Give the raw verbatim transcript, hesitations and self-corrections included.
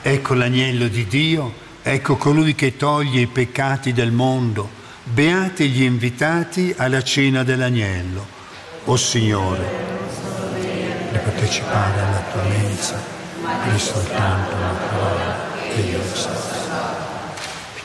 Ecco l'agnello di Dio, ecco colui che toglie i peccati del mondo. Beati gli invitati alla cena dell'agnello. O Signore, di partecipare alla tua mensa, di soltanto una parola che io so.